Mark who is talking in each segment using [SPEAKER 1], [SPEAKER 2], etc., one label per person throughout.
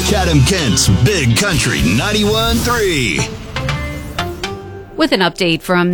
[SPEAKER 1] Chatham-Kent's Big Country 91.3.
[SPEAKER 2] With an update from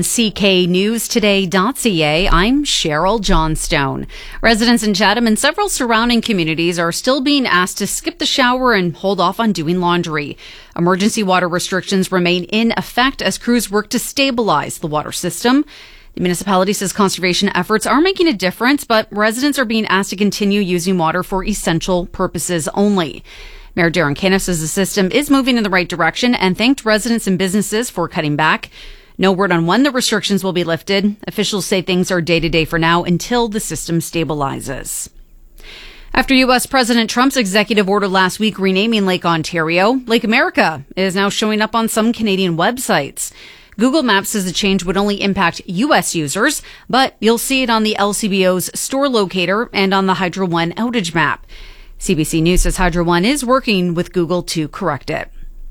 [SPEAKER 2] cknewstoday.ca, I'm Cheryl Johnstone. Residents in Chatham and several surrounding communities are still being asked to skip the shower and hold off on doing laundry. Emergency water restrictions remain in effect as crews work to stabilize the water system. The municipality says conservation efforts are making a difference, but residents are being asked to continue using water for essential purposes only. Mayor Darren Caniff says the system is moving in the right direction and thanked residents and businesses for cutting back. No word on when the restrictions will be lifted. Officials say things are day-to-day for now until the system stabilizes. After U.S. President Trump's executive order last week renaming Lake Ontario, Lake America is now showing up on some Canadian websites. Google Maps says the change would only impact U.S. users, but you'll see it on the LCBO's store locator and on the Hydro One outage map. CBC News says Hydro One is working with Google to correct it.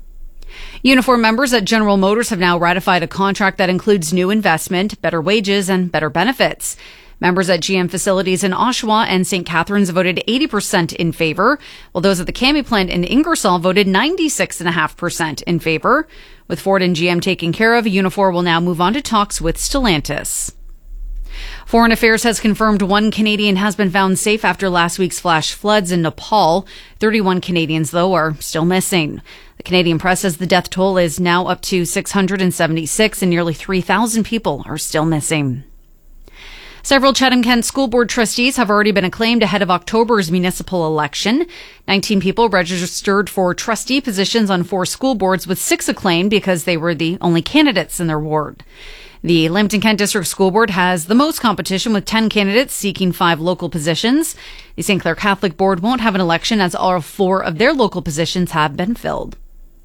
[SPEAKER 2] Unifor members at General Motors have now ratified a contract that includes new investment, better wages, and better benefits. Members at GM facilities in Oshawa and St. Catharines voted 80% in favor, while those at the Cami plant in Ingersoll voted 96.5% in favor. With Ford and GM taken care of, Unifor will now move on to talks with Stellantis. Foreign Affairs has confirmed one Canadian has been found safe after last week's flash floods in Nepal. 31 Canadians, though, are still missing. The Canadian press says the death toll is now up to 676 and nearly 3,000 people are still missing. Several Chatham-Kent School Board trustees have already been acclaimed ahead of October's municipal election. 19 people registered for trustee positions on 4 school boards, with 6 acclaimed because they were the only candidates in their ward. The Lambton-Kent District School Board has the most competition, with 10 candidates seeking 5 local positions. The St. Clair Catholic Board won't have an election as all 4 of their local positions have been filled.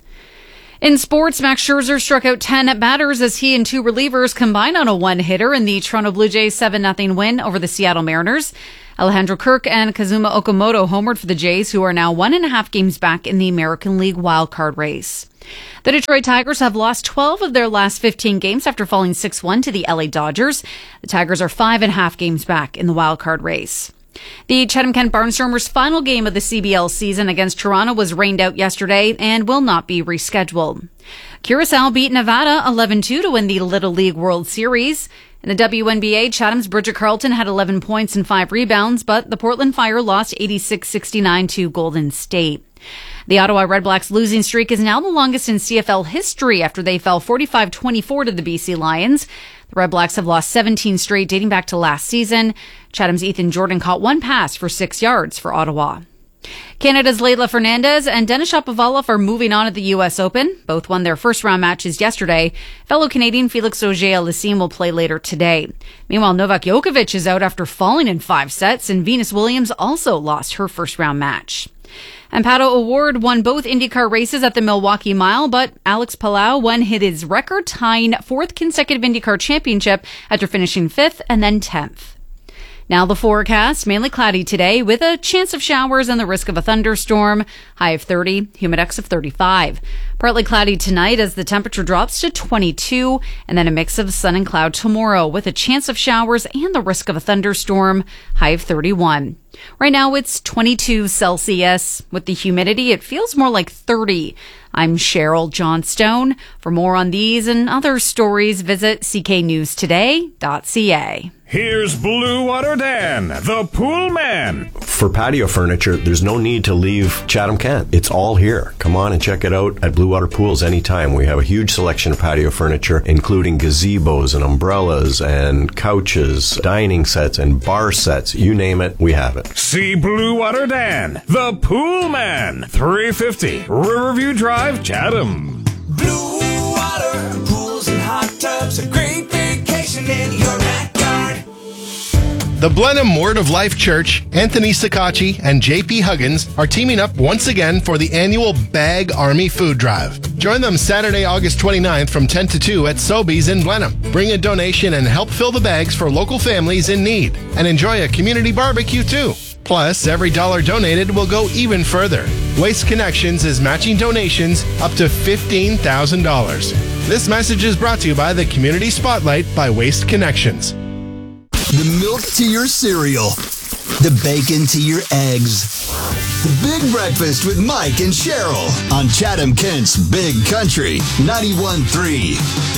[SPEAKER 2] In sports, Max Scherzer struck out 10 batters as he and 2 relievers combined on a one-hitter in the Toronto Blue Jays 7-0 win over the Seattle Mariners. Alejandro Kirk and Kazuma Okamoto homered for the Jays, who are now 1.5 games back in the American League wildcard race. The Detroit Tigers have lost 12 of their last 15 games after falling 6-1 to the LA Dodgers. The Tigers are 5.5 games back in the wildcard race. The Chatham-Kent Barnstormers' final game of the CBL season against Toronto was rained out yesterday and will not be rescheduled. Curacao beat Nevada 11-2 to win the Little League World Series. In the WNBA, Chatham's Bridget Carlton had 11 points and 5 rebounds, but the Portland Fire lost 86-69 to Golden State. The Ottawa Redblacks' losing streak is now the longest in CFL history after they fell 45-24 to the BC Lions. The Redblacks have lost 17 straight dating back to last season. Chatham's Ethan Jordan caught 1 pass for 6 yards for Ottawa. Canada's Leylah Fernandez and Denis Shapovalov are moving on at the U.S. Open. Both won their first-round matches yesterday. Fellow Canadian Felix Auger-Aliassime will play later today. Meanwhile, Novak Djokovic is out after falling in 5 sets, and Venus Williams also lost her first-round match. And Pato O'Ward won both IndyCar races at the Milwaukee Mile, but Alex Palau won his record-tying 4th consecutive IndyCar championship after finishing 5th and then 10th. Now the forecast, mainly cloudy today with a chance of showers and the risk of a thunderstorm. High of 30, humidex of 35. Partly cloudy tonight as the temperature drops to 22, and then a mix of sun and cloud tomorrow with a chance of showers and the risk of a thunderstorm. High of 31. Right now it's 22 Celsius. With the humidity, it feels more like 30. I'm Cheryl Johnstone. For more on these and other stories, visit cknewstoday.ca.
[SPEAKER 3] Here's Blue Water Dan, the pool man.
[SPEAKER 4] For patio furniture, there's no need to leave Chatham-Kent. It's all here. Come on and check it out at Blue Water Pools anytime. We have a huge selection of patio furniture, including gazebos and umbrellas and couches, dining sets and bar sets. You name it, we have it.
[SPEAKER 3] See Blue Water Dan, the pool man. 350 Riverview Drive, Chatham.
[SPEAKER 5] Blue Water Pools and hot tubs, a great vacation in your backyard.
[SPEAKER 6] The Blenheim Word of Life Church, Anthony Sakachi, and J.P. Huggins are teaming up once again for the annual Bag Army Food Drive. Join them Saturday, August 29th from 10 to 2 at Sobeys in Blenheim. Bring a donation and help fill the bags for local families in need. And enjoy a community barbecue too. Plus, every dollar donated will go even further. Waste Connections is matching donations up to $15,000. This message is brought to you by the Community Spotlight by Waste Connections.
[SPEAKER 1] The milk to your cereal. The bacon to your eggs. The Big Breakfast with Mike and Cheryl on Chatham Kent's Big Country 91.3.